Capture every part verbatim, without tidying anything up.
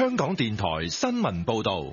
香港電台新聞報道。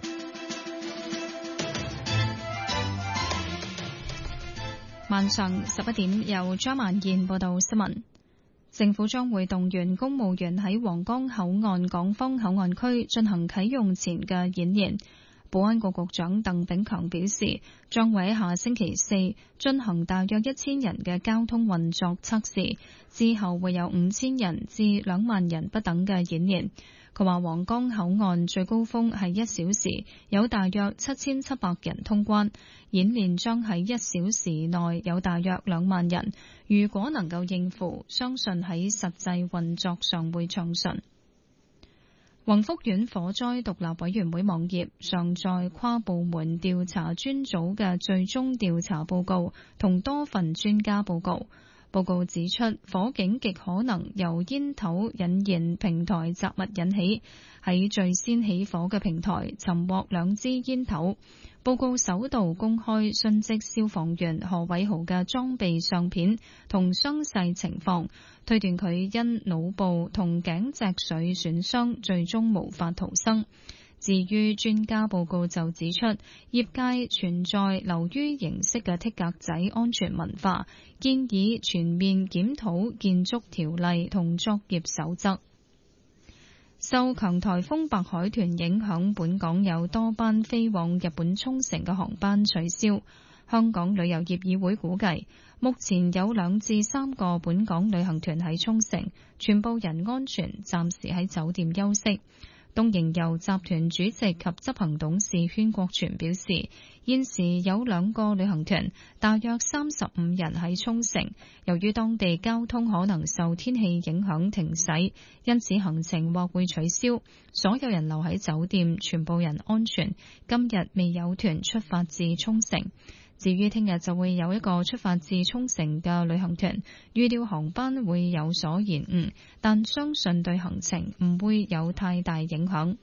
晚上十一點，由張曼燕報道新聞。政府將會動員公務員喺皇崗口岸港方口岸區進行啟用前嘅演練。保安局局長鄧炳強表示，將會喺下星期四進行大約一千人嘅交通運作測試，之後會有五千人至兩萬人不等嘅演練。佢話皇崗口岸最高峰係一小時，有大約七千七百人通關，演練將喺一小時內有大約兩萬人。如果能夠應付，相信喺實際運作上會暢順。宏福苑火災獨立委員會網頁上載跨部門調查專組嘅最終調查報告同多份專家報告。報告指出，火警極可能由煙頭引燃平台雜物引起，喺最先起火嘅平台尋獲兩支煙頭。報告首度公開殉職消防員何偉豪嘅裝備相片同傷勢情況，推斷佢因腦部同頸脊髓損傷，最終無法逃生。至於專家報告就指出，業界存在流於形式嘅剔格仔安全文化，建議全面檢討建築條例同作業守則。受強颱風白海豚影響，本港有多班飛往日本沖繩嘅航班取消。香港旅遊業議會估計，目前有兩至三個本港旅行團喺沖繩，全部人安全，暫時喺酒店休息。東瀛遊集團主席及執行董事禤國全表示，現時有兩個旅行團，大約三十五人喺沖繩，由於當地交通可能受天氣影響停駛，因此行程或會取消。所有人留喺酒店，全部人安全。今日未有團出發至沖繩。至於聽日就會有一個出發至沖繩嘅旅行團，預料航班會有所延誤，但相信對行程唔會有太大影響。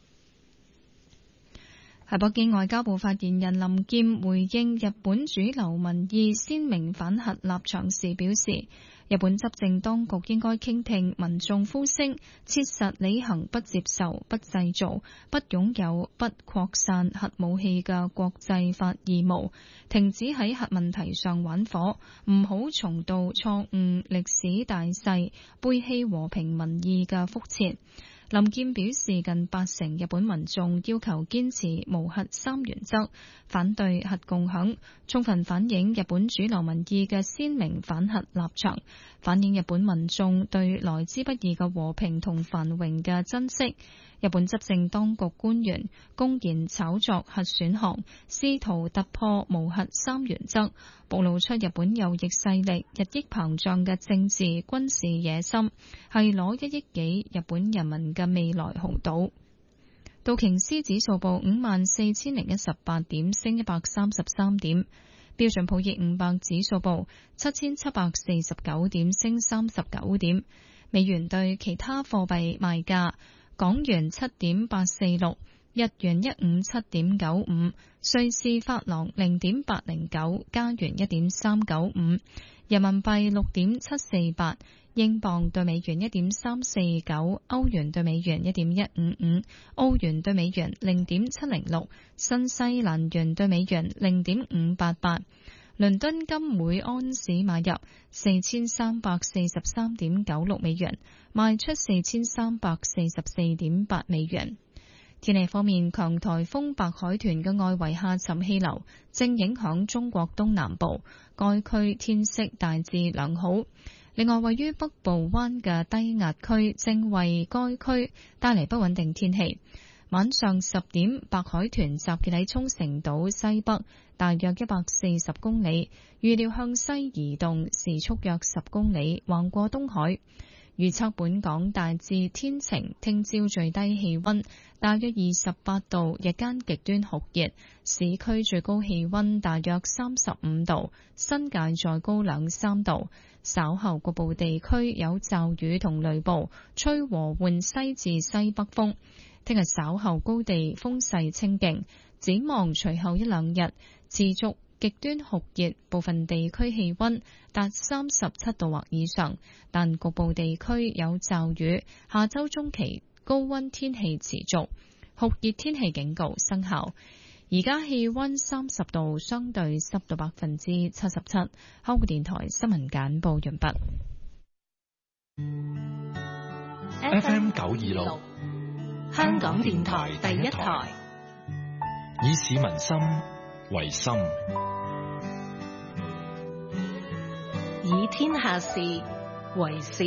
喺北京，外交部發言人林劍回應日本主流民意鮮明反核立場時表示，日本執政當局應該傾聽民眾呼聲，切實履行不接受、不製造、不擁有、不擴散核武器嘅國際法義務，停止喺核問題上玩火，唔好重蹈錯誤歷史大勢、背棄和平民意嘅覆轍。林劍表示，近八成日本民眾要求堅持無核三原則，反對核共享，充分反映日本主流民意嘅鮮明反核立場，反映日本民眾對來之不易嘅和平同繁榮嘅珍惜。日本執政當局官員公然炒作核選項，試圖突破無核三原則，暴露出日本右翼勢力日益膨脹嘅政治軍事野心，係攞一億幾日本人民嘅未來豪賭。道瓊斯指數報五萬四千零一十八點，升一百三十三點。標準普爾五百指數報七千七百四十九點，升三十九點。美元對其他貨幣賣價：港元七點八四六，日元一五七點九五，瑞士法郎零點八零九，加元一點三九五，人民幣六點七四八，英鎊對美元一點三四九，歐元對美元一點一五五，澳元對美元零點七零六，新西蘭元對美元零點五八八。倫敦金每安士買入四千三百四十三點九六美元，賣出四千三百四十四點八美元。天氣方面，強颱風白海豚嘅外圍下沉氣流正影響中國東南部，該區天色大致良好。另外，位於北部灣嘅低壓區正為該區帶嚟不穩定天氣。晚上十點，白海豚集結喺沖繩島西北，大約一百四十公里，預料向西移動，時速約十公里，橫過東海。預測本港大致天晴，聽朝最低氣溫大約二十八度，日間極端酷熱，市區最高氣溫大約三十五度，新界再高兩三度。稍後局部地區有驟雨同雷暴，吹和緩西至西北風。聽日稍後高地風勢清勁，展望隨後一兩日持續極端酷熱，部分地區氣溫達三十七度或以上，但局部地區有驟雨。下周中期高溫天氣持續。 酷熱天氣警告生效。而家氣溫三十度，相對濕度百分之七十七。香港電台新聞簡報完畢。 F M 九二六， 香港電台第一台， 以市民心為心， 以天下事為事。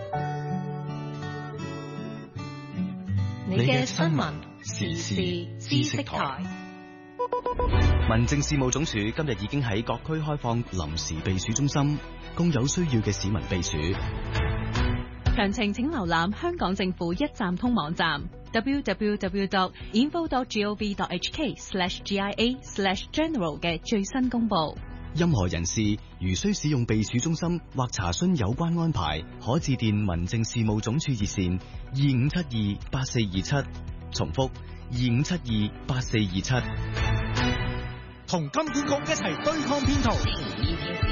你嘅新聞時事知識台。 民政事務總署今日已經喺各區開放臨時避暑中心，供有需要嘅市民避暑。 詳情請瀏覽香港政府一站通網站 double-u double-u double-u dot info dot gov dot h k slash g i a slash general 嘅最新公佈。 任何人士如需使用避暑中心或查詢有關安排，可致電民政事務總署熱線二五七二八四二七，重複二五七二八四二七。 同金管局一齊對抗騙徒。